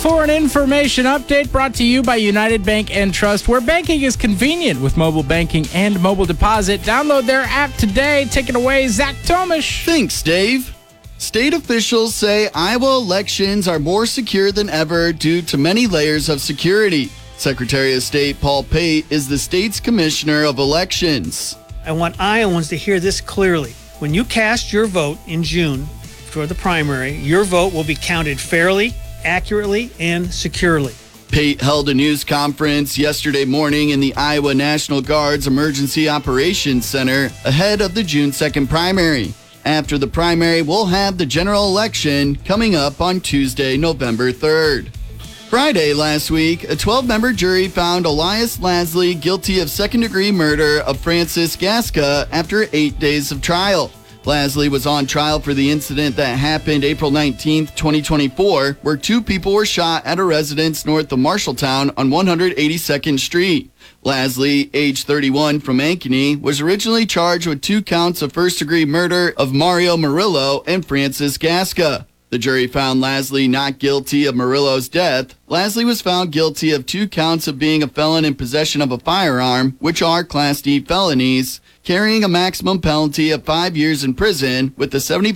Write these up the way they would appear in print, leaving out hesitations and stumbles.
for an information update brought to you by United Bank and Trust, where banking is convenient with mobile banking and mobile deposit. Download their app today. Take it away, Zach Tomish. Thanks, Dave. State officials say Iowa elections are more secure than ever due to many layers of security. Secretary of State Paul Pate is the state's commissioner of elections. I want Iowans to hear this clearly. When you cast your vote in June for the primary, your vote will be counted fairly, accurately, and securely. Pate held a news conference yesterday morning in the Iowa National Guard's Emergency Operations Center ahead of the June 2nd primary. After the primary, we'll have the general election coming up on Tuesday, November 3rd. Friday last week, a 12-member jury found Elias Lasley guilty of second-degree murder of Francis Gasca after 8 days of trial. Lasley was on trial for the incident that happened April 19, 2024, where two people were shot at a residence north of Marshalltown on 182nd Street. Lasley, age 31, from Ankeny, was originally charged with 2 counts of first-degree murder of Mario Murillo and Francis Gasca. The jury found Lasley not guilty of Murillo's death. Lasley was found guilty of 2 counts of being a felon in possession of a firearm, which are Class D felonies, carrying a maximum penalty of 5 years in prison with a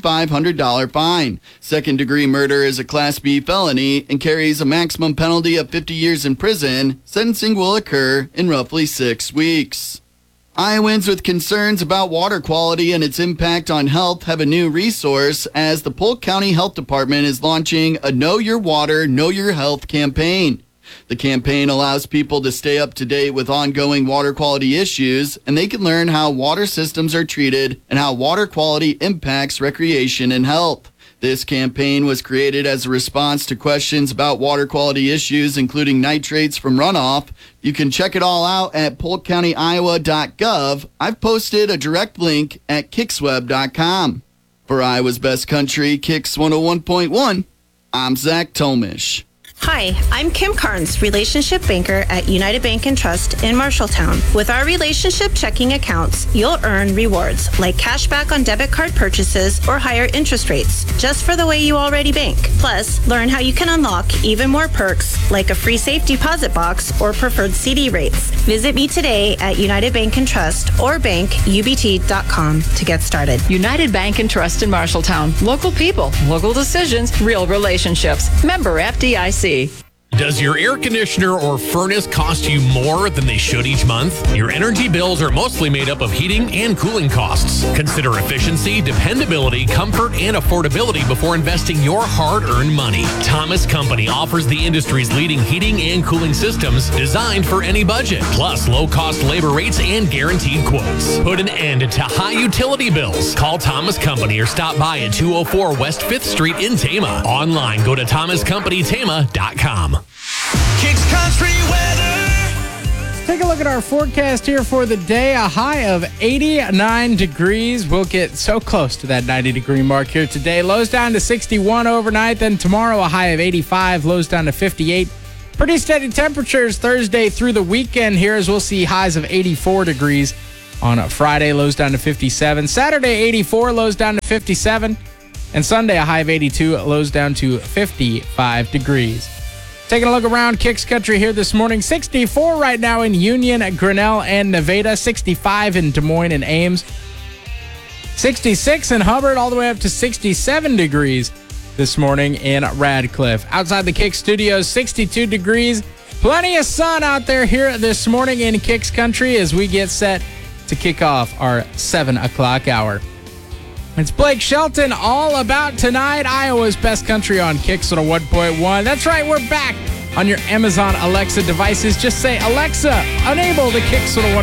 $7,500 fine. Second-degree murder is a Class B felony and carries a maximum penalty of 50 years in prison. Sentencing will occur in roughly 6 weeks. Iowans with concerns about water quality and its impact on health have a new resource as the Polk County Health Department is launching a Know Your Water, Know Your Health campaign. The campaign allows people to stay up to date with ongoing water quality issues, and they can learn how water systems are treated and how water quality impacts recreation and health. This campaign was created as a response to questions about water quality issues, including nitrates from runoff. You can check it all out at polkcountyiowa.gov. I've posted a direct link at kicksweb.com. For Iowa's Best Country, Kicks 101.1, I'm Zach Tomish. Hi, I'm Kim Carnes, relationship banker at United Bank and Trust in Marshalltown. With our relationship checking accounts, you'll earn rewards like cash back on debit card purchases or higher interest rates just for the way you already bank. Plus, learn how you can unlock even more perks like a free safe deposit box or preferred CD rates. Visit me today at United Bank and Trust or bankubt.com to get started. United Bank and Trust in Marshalltown. Local people, local decisions, real relationships. Member FDIC. Does your air conditioner or furnace cost you more than they should each month? Your energy bills are mostly made up of heating and cooling costs. Consider efficiency, dependability, comfort, and affordability before investing your hard-earned money. Thomas Company offers the industry's leading heating and cooling systems designed for any budget, plus low-cost labor rates and guaranteed quotes. Put an end to high utility bills. Call Thomas Company or stop by at 204 West 5th Street in Tama. Online, go to thomascompanytama.com. Kicks Country weather. Take a look at our forecast here for the day. A high of 89 degrees. We'll get so close to that 90-degree mark here today. Lows down to 61 overnight. Then tomorrow, a high of 85. Lows down to 58. Pretty steady temperatures Thursday through the weekend here as we'll see highs of 84 degrees on a Friday. Lows down to 57. Saturday, 84. Lows down to 57. And Sunday, a high of 82. Lows down to 55 degrees. Taking a look around Kicks Country here this morning. 64 right now in Union, Grinnell, and Nevada. 65 in Des Moines and Ames. 66 in Hubbard, all the way up to 67 degrees this morning in Radcliffe. Outside the Kicks studios, 62 degrees. Plenty of sun out there here this morning in Kicks Country as we get set to kick off our 7 o'clock hour. It's Blake Shelton, all about tonight. Iowa's Best Country on Kicks 101.1. That's right, we're back on your Amazon Alexa devices. Just say, Alexa, enable the Kicks 101.1